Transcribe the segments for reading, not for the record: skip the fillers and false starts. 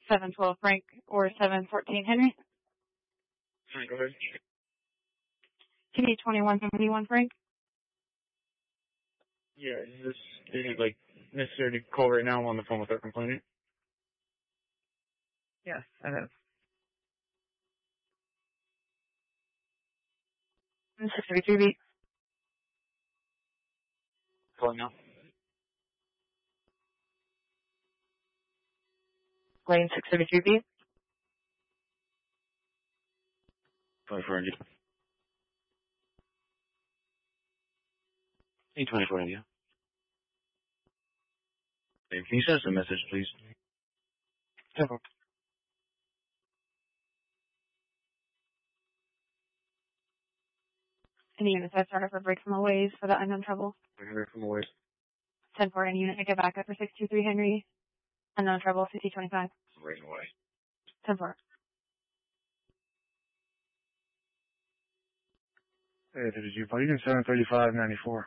712 Frank or 714 Henry. Alright, go ahead. Can you 2171 Frank? Yeah, is it like necessary to call right now? I'm on the phone with our complainant. Yes, it is. 633B. Calling now. Lane 633B. 2400. 2400. Hey, can you send us a message, please? Simple. Any units that started for break from the ways for the unknown trouble. We're from the ways. 10-4, any unit to get back up for 623 Henry. Unknown trouble, 5025. Right away. 10-4. Hey, did you put in 735.94?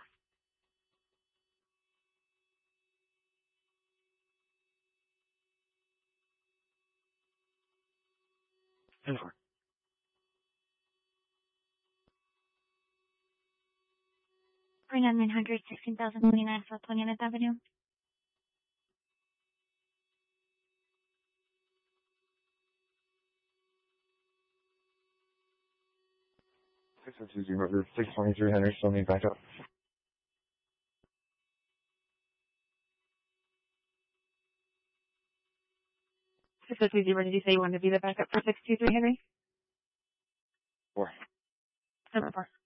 Over. 900, 16,029 South 29th Avenue. Six 623 Henry, still need backup. 620, did you say you wanted to be the backup for 623 Henry? 4. 7-4.